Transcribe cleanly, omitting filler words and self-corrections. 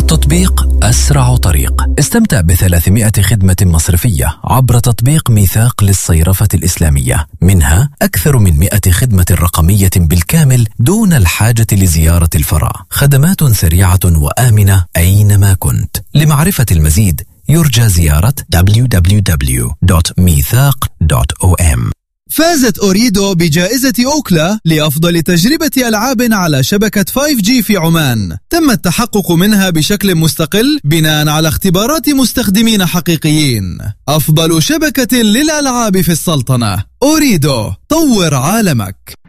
التطبيق أسرع طريق. استمتع ب300 خدمة مصرفية عبر تطبيق ميثاق للصيرفة الإسلامية، منها أكثر من 100 خدمة رقمية بالكامل دون الحاجة لزيارة الفرع. خدمات سريعة وآمنة أينما كنت. لمعرفة المزيد يرجى زيارة www.mithaq.om. فازت أوريدو بجائزة أوكلا لأفضل تجربة ألعاب على شبكة 5G في عمان. تم التحقق منها بشكل مستقل بناء على اختبارات مستخدمين حقيقيين. أفضل شبكة للألعاب في السلطنة. أوريدو، طور عالمك.